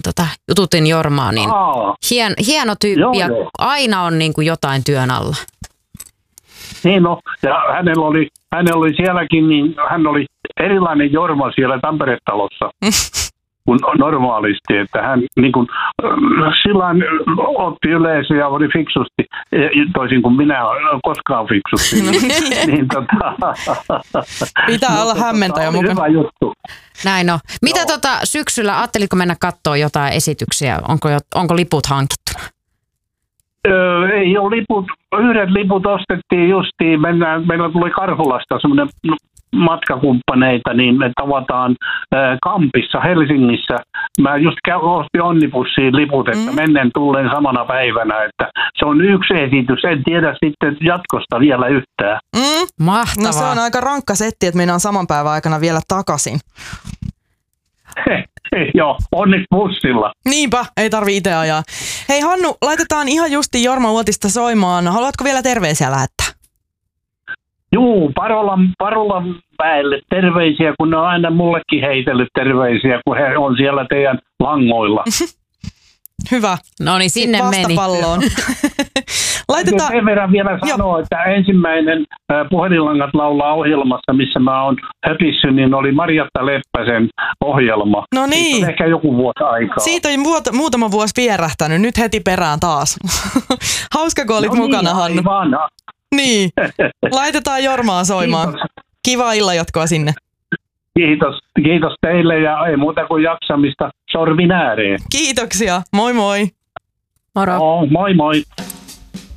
jututin Jormaa, niin hieno tyyppi ja aina on niin kuin jotain työn alla. Niin no, ja hänellä oli sielläkin, niin hän oli erilainen Jorma siellä Tampere-talossa kuin normaalisti, että hän niin kuin, silloin otti yleisöä ja oli fiksusti, toisin kuin minä koskaan fiksusti. Pitää olla hämmentäjä mukana. Hyvä juttu. Näin on. Mitä syksyllä, ajattelitko mennä katsoa jotain esityksiä? Onko liput hankittuna? Ei ole liput, yhdet liput ostettiin justiin, meillä tuli Karhulasta semmoinen matkakumppaneita, niin me tavataan Kampissa Helsingissä. Mä just ostin Onnibussiin liput, että menneen tulleen samana päivänä, että se on yksi esitys, en tiedä sitten jatkosta vielä yhtään. Mahtavaa. No se on aika rankka setti, että mennään saman päivän aikana vielä takaisin. Joo, onneksi bussilla. Niinpä, ei tarvi itse ajaa. Hei Hannu, laitetaan ihan justi Jorma Uotista soimaan. Haluatko vielä terveisiä lähettää? Juu, Parolan väelle terveisiä, kun ne on aina mullekin heitellyt terveisiä, kun he on siellä teidän langoilla. Hyvä. No niin, sinne meni. Vastapalloon. Laitetaan... Sen verran vielä sanoa, että ensimmäinen Puhelinlangat laulaa ohjelmassa, missä mä oon höpissy, niin oli Marjatta Leppäsen ohjelma. No niin. Siitä on ehkä joku vuosi aikaa. Siitä on muutama vuosi vierähtänyt, nyt heti perään taas. Hauska, kun olit mukana, Hannu. Niin, laitetaan Jormaa soimaan. Kiitos. Kiva illanjatkoa sinne. Kiitos teille ja ei muuta kuin jaksamista sorvin ääreen. Kiitoksia, moi moi. Moro. Moi moi.